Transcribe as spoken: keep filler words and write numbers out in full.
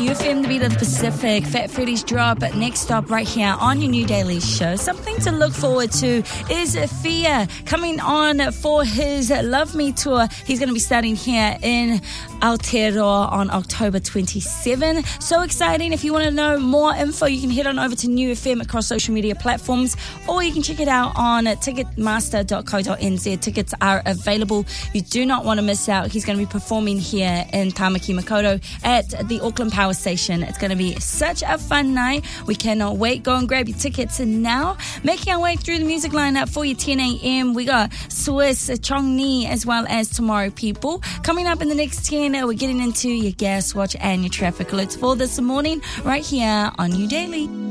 U F M, the beat of the Pacific. Fat Freddy's drop next stop right here on your New Daily Show. Something to look forward to is Fia coming on for his Love Me tour. He's going to be starting here in Aotearoa on October twenty-seventh. So exciting. If you want to know more info, you can head on over to New F M across social media platforms, or you can check it out on ticketmaster dot co dot n z. Tickets are available. You do not want to miss out. He's going to be performing here in Tamaki Makaurau at the Auckland Power Station. It's going to be such a fun night. We cannot wait. Go and grab your tickets now. Making our way through the music lineup for you ten a.m. We got Swiss, Chong Ni, as well as Tomorrow People. Coming up in the next ten, we're getting into your gas watch and your traffic alerts for this morning right here on New Daily.